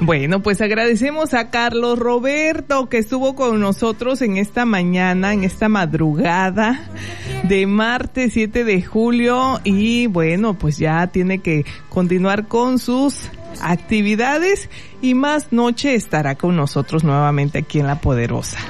Bueno, pues agradecemos a Carlos Roberto que estuvo con nosotros en esta mañana, en esta madrugada de martes 7 de julio y bueno, pues ya tiene que continuar con sus actividades y más noche estará con nosotros nuevamente aquí en La Poderosa.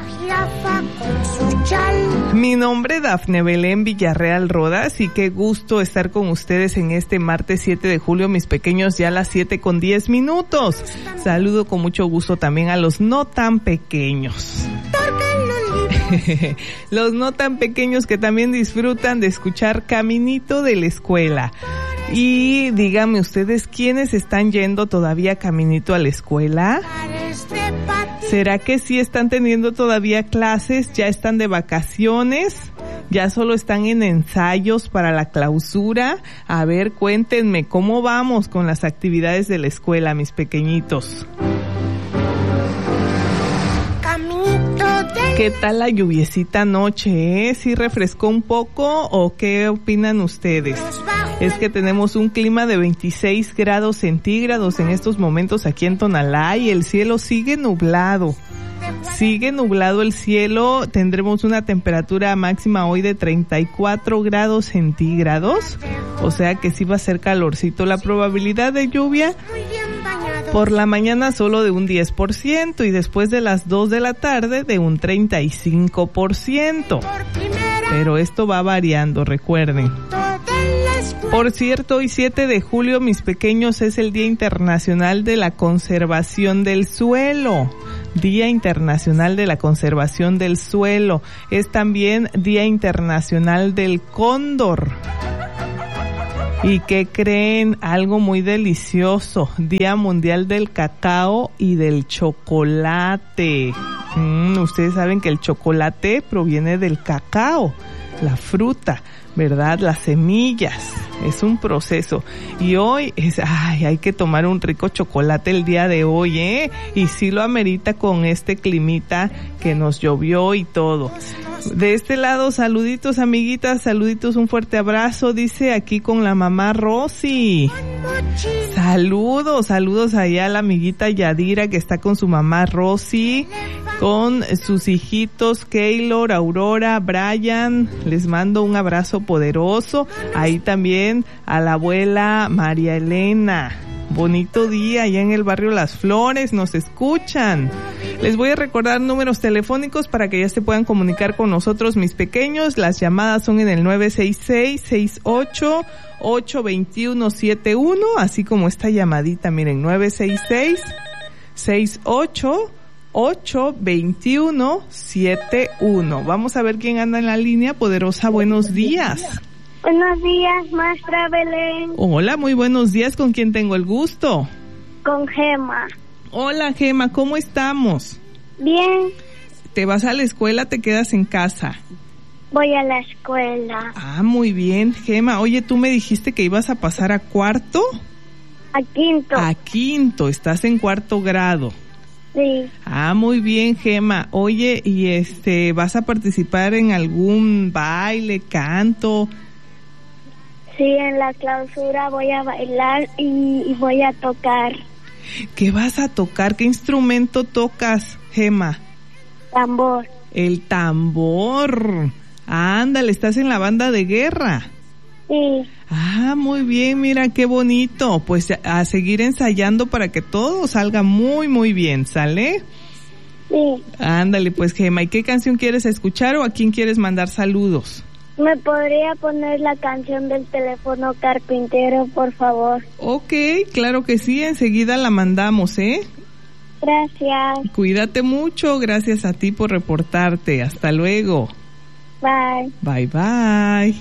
Mi nombre es Dafne Belén Villarreal Rodas y qué gusto estar con ustedes en este martes 7 de julio, mis pequeños, ya a las 7:10. Saludo con mucho gusto también a los no tan pequeños. Los no tan pequeños que también disfrutan de escuchar Caminito de la Escuela. Y díganme ustedes, ¿quiénes están yendo todavía caminito a la escuela? ¿Será que sí están teniendo todavía clases? ¿Ya están de vacaciones? ¿Ya solo están en ensayos para la clausura? A ver, cuéntenme, ¿cómo vamos con las actividades de la escuela, mis pequeñitos? ¿Qué tal la lluviecita anoche, ¿Sí refrescó un poco o qué opinan ustedes? Es que tenemos un clima de 26 grados centígrados en estos momentos aquí en Tonalá y el cielo sigue nublado. Sigue nublado el cielo, tendremos una temperatura máxima hoy de 34 grados centígrados, o sea que sí va a ser calorcito. La probabilidad de lluvia por la mañana solo de un 10% y después de las 2 de la tarde de un 35%. Pero esto va variando, recuerden. Por cierto, hoy 7 de julio, mis pequeños, es el Día Internacional de la Conservación del Suelo. Día Internacional de la Conservación del Suelo. Es también Día Internacional del Cóndor. ¿Y qué creen? Algo muy delicioso. Día Mundial del Cacao y del Chocolate. Ustedes saben que el chocolate proviene del cacao, la fruta, ¿verdad? Las semillas. Es un proceso. Y hoy hay que tomar un rico chocolate el día de hoy, Y sí lo amerita con este climita que nos llovió y todo. De este lado, saluditos, amiguitas, saluditos, un fuerte abrazo, dice aquí con la mamá Rosy. Saludos allá a la amiguita Yadira que está con su mamá Rosy, con sus hijitos Keylor, Aurora, Brian, les mando un abrazo poderoso. Ahí también a la abuela María Elena. Bonito día allá en el barrio Las Flores, nos escuchan. Les voy a recordar números telefónicos para que ya se puedan comunicar con nosotros, mis pequeños. Las llamadas son en el 966-68-821-71, así como esta llamadita, miren, 966-68-821-71. Vamos a ver quién anda en la línea. Poderosa, buenos días. Buenos días, maestra Belén. Hola, muy buenos días. ¿Con quién tengo el gusto? Con Gema. Hola, Gema, ¿cómo estamos? Bien. ¿Te vas a la escuela, te quedas en casa? Voy a la escuela. Ah, muy bien, Gema. Oye, tú me dijiste que ibas a pasar a cuarto. A quinto. A quinto, estás en cuarto grado. Sí. Ah, muy bien, Gema. Oye, y ¿vas a participar en algún baile, canto? Sí, en la clausura voy a bailar y voy a tocar. ¿Qué vas a tocar? ¿Qué instrumento tocas, Gema? Tambor. El tambor. Ándale, ¿estás en la banda de guerra? Sí. Ah, muy bien, mira qué bonito. Pues a seguir ensayando para que todo salga muy, muy bien, ¿sale? Sí. Ándale, pues, Gema, ¿y qué canción quieres escuchar o a quién quieres mandar saludos? ¿Me podría poner la canción del teléfono carpintero, por favor? Ok, claro que sí, enseguida la mandamos, Gracias. Cuídate mucho, gracias a ti por reportarte. Hasta luego. Bye. Bye, bye.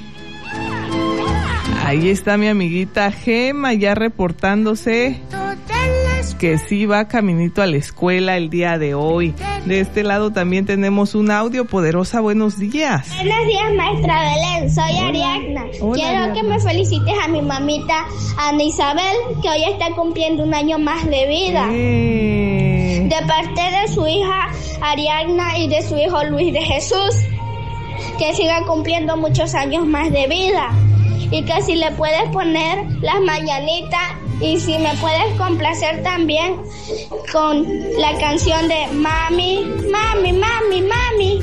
Ahí está mi amiguita Gema ya reportándose que sí va caminito a la escuela el día de hoy. De este lado también tenemos un audio. Poderosa, buenos días. Buenos días, maestra Belén, soy Ariadna. Hola, Quiero Ariadna. que me felicites a mi mamita Ana Isabel, que hoy está cumpliendo un año más de vida. De parte de su hija Ariadna y de su hijo Luis de Jesús, que siga cumpliendo muchos años más de vida. Y que si le puedes poner las mañanitas Y si me puedes complacer también con la canción de Mami, Mami, Mami, Mami.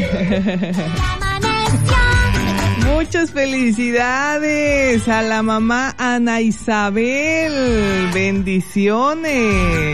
Muchas felicidades a la mamá Ana Isabel. Bendiciones.